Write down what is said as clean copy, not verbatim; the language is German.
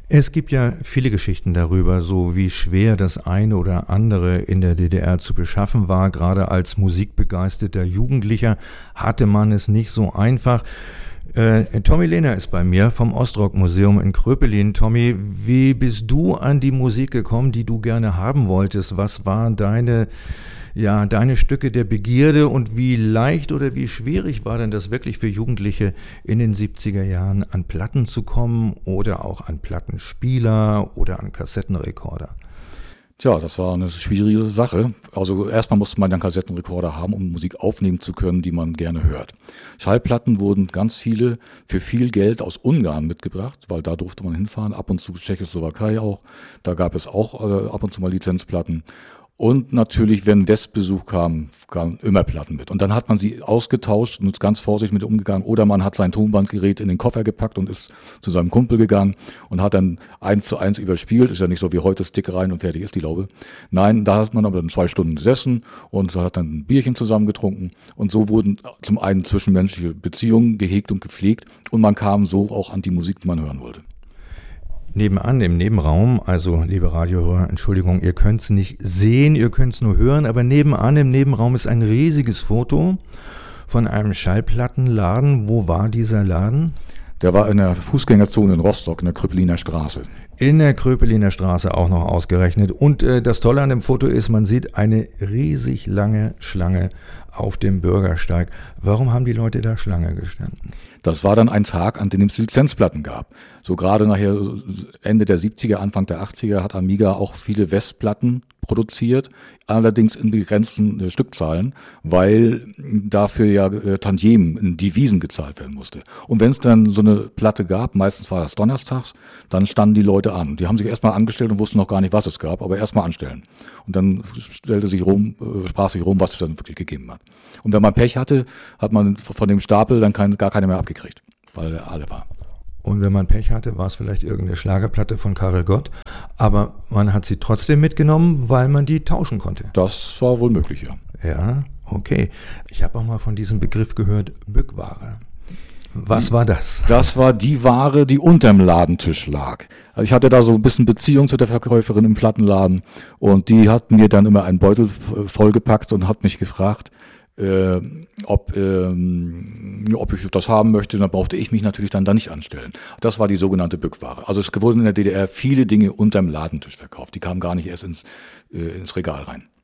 Es gibt ja viele Geschichten darüber, so wie schwer das eine oder andere in der DDR zu beschaffen war. Gerade als musikbegeisterter Jugendlicher hatte man es nicht so einfach. Tommy Lehner ist bei mir vom Ostrock-Museum in Kröpelin. Tommy, wie bist du an die Musik gekommen, die du gerne haben wolltest? Was waren deine Stücke der Begierde und wie leicht oder wie schwierig war denn das wirklich für Jugendliche in den 70er Jahren an Platten zu kommen oder auch an Plattenspieler oder an Kassettenrekorder? Tja, das war eine schwierige Sache. Also erstmal musste man einen Kassettenrekorder haben, um Musik aufnehmen zu können, die man gerne hört. Schallplatten wurden ganz viele für viel Geld aus Ungarn mitgebracht, weil da durfte man hinfahren, ab und zu Tschechoslowakei auch. Da gab es auch ab und zu mal Lizenzplatten. Und natürlich, wenn Westbesuch kam, kamen immer Platten mit. Und dann hat man sie ausgetauscht und ist ganz vorsichtig mit umgegangen. Oder man hat sein Tonbandgerät in den Koffer gepackt und ist zu seinem Kumpel gegangen und hat dann 1:1 überspielt. Ist ja nicht so wie heute Stick rein und fertig ist die Laube. Nein, da hat man aber dann 2 Stunden gesessen und hat dann ein Bierchen zusammen getrunken. Und so wurden zum einen zwischenmenschliche Beziehungen gehegt und gepflegt. Und man kam so auch an die Musik, die man hören wollte. Nebenan im Nebenraum, also liebe Radiohörer, Entschuldigung, ihr könnt es nicht sehen, ihr könnt es nur hören, aber nebenan im Nebenraum ist ein riesiges Foto von einem Schallplattenladen. Wo war dieser Laden? Der war in der Fußgängerzone in Rostock, in der Kröpeliner Straße. In der Kröpeliner Straße auch noch ausgerechnet. Und das Tolle an dem Foto ist, man sieht eine riesig lange Schlange auf dem Bürgersteig. Warum haben die Leute da Schlange gestanden? Das war dann ein Tag, an dem es Lizenzplatten gab. So gerade nachher Ende der 70er, Anfang der 80er hat Amiga auch viele Westplatten produziert, allerdings in begrenzten Stückzahlen, weil dafür ja Tantiemen in Devisen gezahlt werden musste. Und wenn es dann so eine Platte gab, meistens war das donnerstags, dann standen die Leute an. Die haben sich erstmal angestellt und wussten noch gar nicht, was es gab, aber erstmal anstellen. Und dann sprach sich rum, was es dann wirklich gegeben hat. Und wenn man Pech hatte, hat man von dem Stapel dann gar keine mehr abgekriegt, weil er alle war. Und wenn man Pech hatte, war es vielleicht irgendeine Schlagerplatte von Karel Gott. Aber man hat sie trotzdem mitgenommen, weil man die tauschen konnte. Das war wohl möglich, ja. Ja, okay. Ich habe auch mal von diesem Begriff gehört, Bückware. Was war das? Das war die Ware, die unterm Ladentisch lag. Also ich hatte da so ein bisschen Beziehung zu der Verkäuferin im Plattenladen. Und die hat mir dann immer einen Beutel vollgepackt und hat mich gefragt, ob ich das haben möchte, dann brauchte ich mich natürlich dann da nicht anstellen. Das war die sogenannte Bückware. Also es wurden in der DDR viele Dinge unterm Ladentisch verkauft. Die kamen gar nicht erst ins Regal rein.